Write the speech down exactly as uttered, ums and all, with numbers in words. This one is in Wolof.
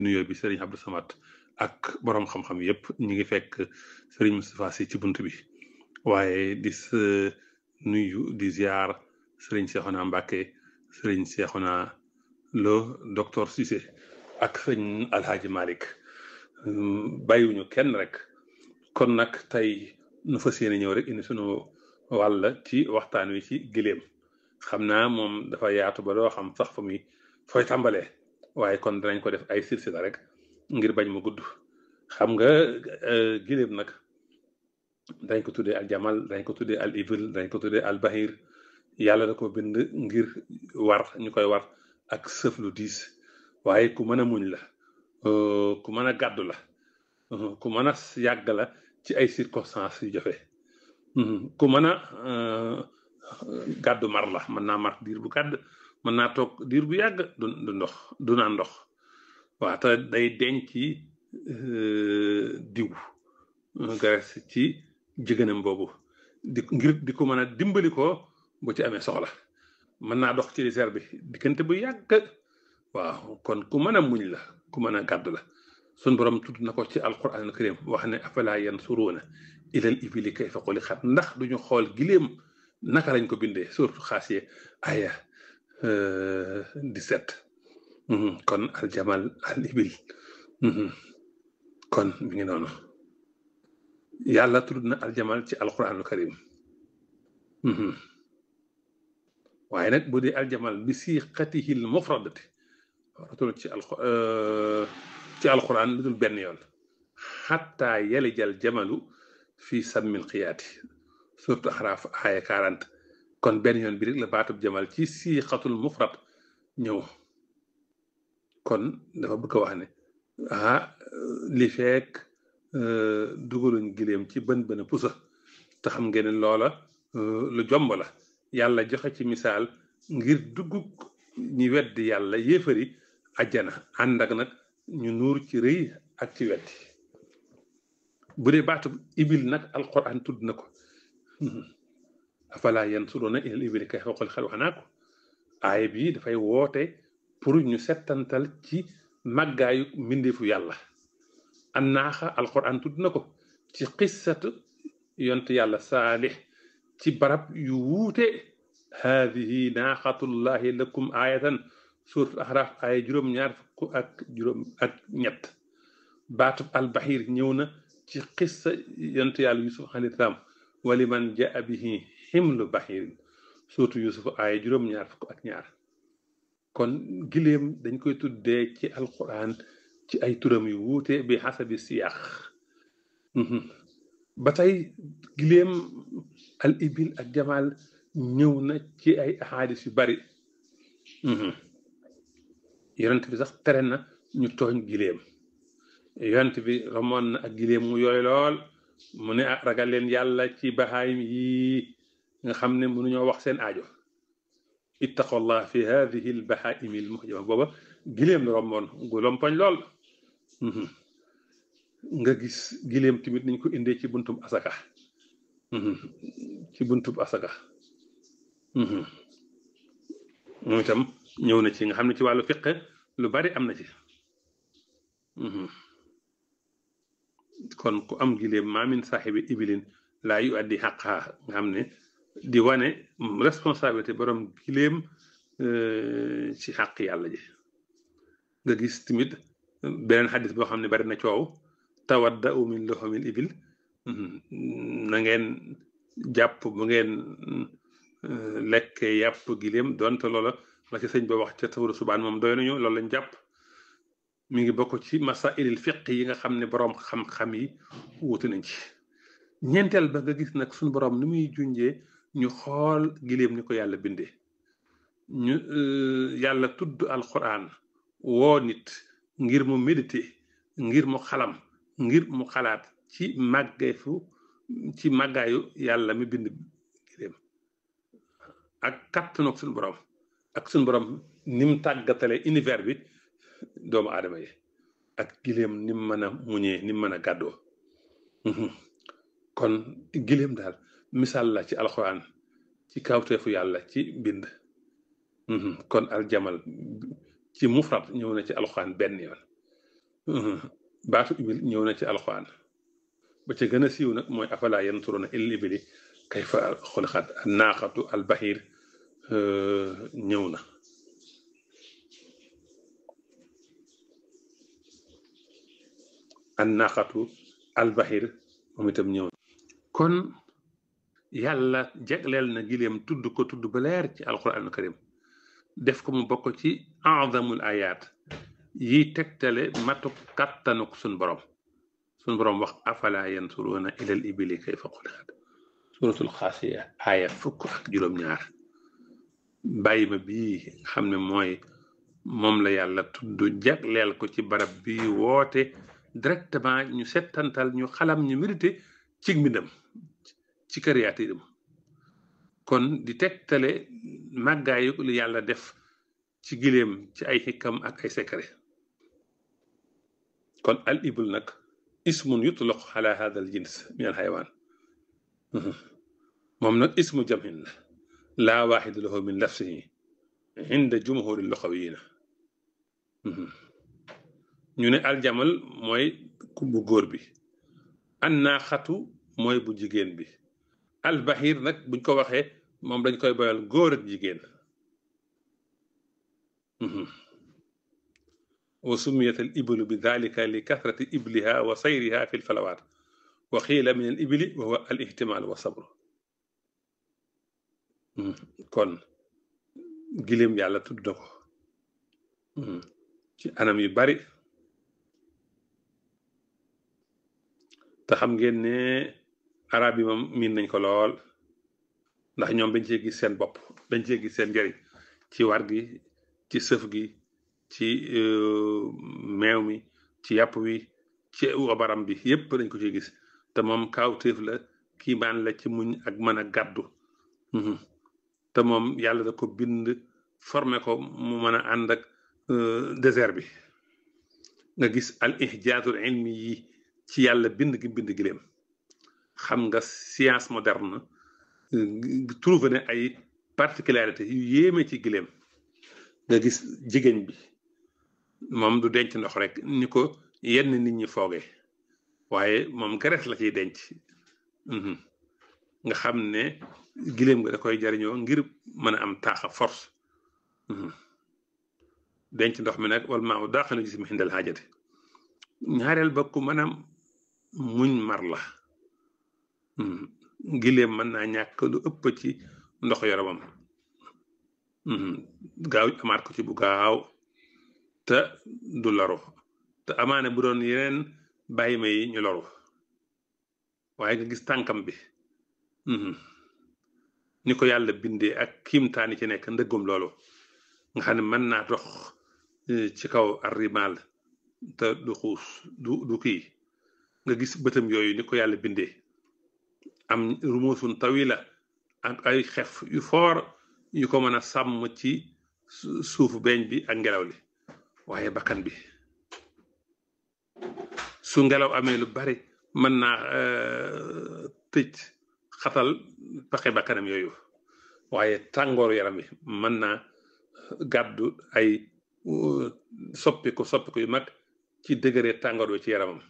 nuyoo bi Serigne Abdou Samad ak borom xam-xam yépp ñi ngi fekk Serigne Moustapha Sy ci bunt bi waaye di sa nuyu di ziar Serigne Cheikhouna Mbacké Serigne Cheikhouna Lo docteur Cissé ak Serigne Alhaji Malick bàyyiwuñu kenn rek kon nag tey nu fas yéene ñëw rek indi sunu wàll ci waxtaan wi ci giléem xam naa moom dafa yaatu ba doo xam sax fa muy fooy tàmbalee waaye kon danañ ko def ay silsila rek ngir bañ mu gudd xam nga giléem nag dañ ko tuddee al jamal dañ ko tuddee al ibil dañ ko tuddee al bahir yàlla da ko bind ngir war ñu koy war ak sëf lu diis waaye ku mën a muñ la ku mën a gàddu la ku mën a yàgg la ci ay circonstances yu jafe ku mën a gàddu mar la mën naa mar diir bu gàdd mën naa toog diir bu yàgg du du ndox du naan ndox waaw te day denc diw graisse ci jigéenam boobu di ngir di ko mën a dimbali ko bu ci amee soxla mën naa dox ci réserve bi diggante bu yàgg waaw kon ku mën a muñ la ku mën a gàddu la sun borom tudd na ko ci alquran al karim wax ne afala yansuruuna ilal ibili kayfa xuliqat ndax duñu xool giléem naka lañ ko bindee surtout Xaasiya aya dix-sept kon aljamal al ibil kon mi ngi noonu yàlla tudd na aljamal ci alquran al karim waaye nag bu dee aljamal bi siqatihi al mufradati ratul ci al ci alquran lu dul benn yoon xatta yalijal jamalu fi sammil xiyaati surtout axraaf aaya quarante kon benn yoon bi rek la baatub jamal ci siixatul mufrad ñëw kon dafa bëgg a wax ne ah li fekk dugaluñ giléem ci bën bën a pusa te xam ngeen ne loola lu jomb la yàlla joxe ci misaal ngir duggug ñi weddi yàlla yéefari ajjana ànd ak nag ñu nuur ci rëy ak ci weddi bu dee baatub ibil nag alquran tudd na ko afala yansuruuna ilal ibili kayfa xuliqat wax naa ko aaya bii dafay woote pour ñu settantal ci màggaayu mbindeefu yàlla an naaxa alquran tudd na ko ci qissatu yont yàlla saalix ci barab yu wuute haadihi naaxatullahi lakum aayatan surat ahraaf aaya juróom-ñaar fukk ak juróom ak ñett baatub albahir ñëw na ci qissa yont yàlla yusuf alayhi salaam waliman jaa bihi ximlu bahirin surtout yusuf aaya juróom-ñaar fukk ak ñaar kon giléem dañ koy tuddee ci alquran ci ay turam yu wuute bi xasabi siyaax ba tey giléem al ibil ak jamal ñëw na ci ay ahadis yu bari yonent bi sax tere na ñu tooñ giléem yonent bi romoon na ak giléem mu yooy lool mu ne ah ragal leen yàlla ci bahaayim yi nga xam ne mënuñoo wax seen aajo ittaqullah fi hadihi al bahaimi al muhjama booba giléem la romoon gu lompoñ lool nga gis giléem tamit niñ ko indee ci buntub asaka ci buntub asaka moom itam ñëw na ci nga xam ne ci wàllu fiq lu bari am na ci kon ku am giléem maa min saaxibi ibilin laa yu addi xaqaa nga xam ne di wane responsabilité borom giléem ci xaq yàlla ji nga gis tamit beneen xadis boo xam ne bari na coow tawadda'u min luhumil ibil na ngeen jàpp bu ngeen lekkee yàpp giléem donte loola la ci sëñ ba wax ca tawru subaan moom doy nañu loolu lañ jàpp mi ngi bokk ci masailil fiq yi nga xam ne boroom xam-xam yi wuute nañ ci ñeenteel ba nga gis nag suñu boroom ni muy junjee ñu xool giléem ni ko yàlla bindee ñu yàlla tudd alquran woo nit ngir mu méditer ngir mu xalam ngir mu xalaat ci màggeefu ci màggaayu yàlla mi bind giléem ak kattanoog suñu boroom ak suñu boroom ni mu tàggatale univers bi doomu aadama yi ak giléem ni mu mën a muñee ni mu mën a gàddoo kon giléem daal misaal la ci alxuraan ci kawteefu yàlla ci bind kon aljamal ci mufrad ñëw na ci alxuraan benn yoon baatu ibil ñëw na ci alxuraan ba ca gën a siiw nag mooy afalaa yanzuruna ilal ibili kayfa xuliqat an naaxatu al bahir ñëw na an naaxatu al bahir moom itam ñëw na kon yàlla jegleel na gileem tudd ko tudd ba leer ci alquran karim def ko mu bokk ci azamul ayat yi tegtale matuk kàttanuk suñ borom suñ borom wax afala yansuruna ilal ibili kayfa xuliqat suratul xaasiya aaya fukk ak juróom-ñaar bàyyi ma bii xam ne mooy moom la yàlla tudd jagleel ko ci barab bi woote directement ñu settantal ñu xalam ñu mérité ci mbindam ci créature kon di tegtale màggaayu lu yàlla def ci gileem ci ay xikam ak ay secret kon al ibul nag ismun yutlaq ala hada al jins min al xaywaan moom nag ismu jamhin la laa waaxidu lahu min lafsihi inda jumhuri luxawiyina ñu ne aljamal mooy ku bu góor bi an naaxatu mooy bu jigéen bi albahir nag buñ ko waxee moom dañ koy boyal góor ak jigéen wa sumiyat al iblu bi dalika li kathrati ibliha wa sayriha fi lfalawaat wa xiila min al ibli wa huwa al ihtimal wa sabru kon giléem yàlla tudd na ko ci anam yu bari te xam ngeen ne arab yi moom miin nañ ko lool ndax ñoom dañ cee gis seen bopp dañ cee gis seen njëriñ ci war gi ci sëf gi ci meew mi ci yàpp wi ci wabaram bi yépp dañ ko ciy gis te moom kaawteef la kiimaan la ci muñ ak mën a gàddu te moom yàlla da ko bind formé ko mu mën a ànd ak désert bi nga gis al ihjaazul ilmi yi ci yàlla bind gi bind gileem xam nga science moderne trouvé ne ay particularités yu yéeme ci gileem nga gis jigéen bi moom du denc ndox rek ni ko yenn nit ñi foogee waaye moom graisse la ciy denc nga xam ne gileem nga da koy jariñoo ngir mën a am taaxa force denc ndox mi nag wal maa daaxilu jismi hindal haajati ñaareel ba ku mën a muñ mar la gileem mën naa ñàkk lu ëpp ci ndox yaramam gaaw amaat ko ci bu gaaw te du loru te amaane bu doon yeneen bàyyi ma yi ñu loru waaye nga gis tànkam bi ni ko yàlla bindee ak kiimtaani ci nekk ndëggum loolu nga xam ne mën naa dox ci kaw arrimal te du xuus du du kii nga gis bëtam yooyu ni ko yàlla bindee am rumuusun tawila ak ay xef yu foor yu ko mën a sàmm ci suufu beeñ bi ak ngelaw li waaye bakkan bi su ngelaw amee lu bari mën naa tëj xatal paxe bakkanam yooyu waaye tàngooru yaram bi mën naa gàddu ay soppiku soppiku yu mag ci degré tàngoor wi ci yaramam